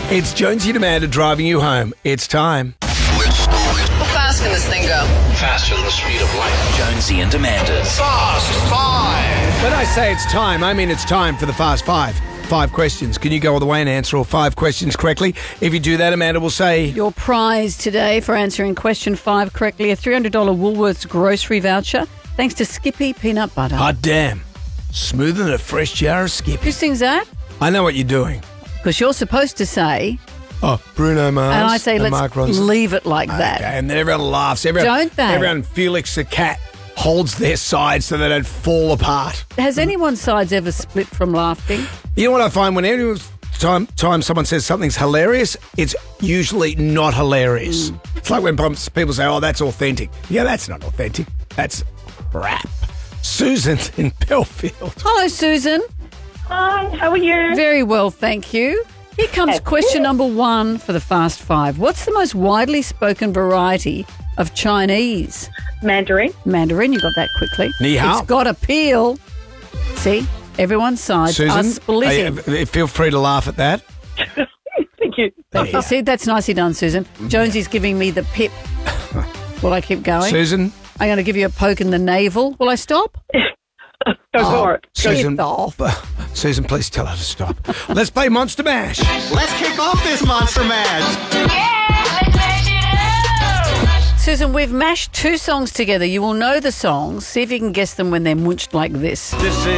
It's Jonesy and Amanda driving you home. It's time. How fast can this thing go? Faster than the speed of light. Jonesy and Amanda's Fast Five. When I say it's time, I mean it's time for the Fast Five. 5 questions. Can you go all the way and answer all 5 questions correctly? If you do that, Amanda will say... Your prize today for answering question 5 correctly, a $300 Woolworths grocery voucher, thanks to Skippy Peanut Butter. Hot damn. Smoother than a fresh jar of Skip. Who sings that? I know what you're doing. Because you're supposed to say... Oh, Bruno Mars. And I say, and let's Mark Ronson. leave it like that. Okay, and then everyone laughs. Don't they? Everyone, Felix the cat, holds their sides so they don't fall apart. Has anyone's sides ever split from laughing? You know what I find? Whenever time someone says something's hilarious, it's usually not hilarious. It's like when people say, oh, that's authentic. Yeah, that's not authentic. That's crap. Susan's in Belfield. Hello, Susan. Hi, how are you? Very well, thank you. Here comes question number 1 for the Fast Five. What's the most widely spoken variety of Chinese? Mandarin. Mandarin, you got that quickly. Ni hao. It's got appeal. See, everyone's sides are Susan, splitting. feel free to laugh at that. Thank you. See, that's nicely done, Susan. Jonesy's giving me the pip. Will I keep going? Susan? I'm going to give you a poke in the navel. Will I stop? Go for it. Susan, Get off. Susan, please tell her to stop. Let's play Monster Mash. Let's kick off this Monster Mash. Susan, we've mashed 2 songs together. You will know the songs. See if you can guess them when they're munched like this. This is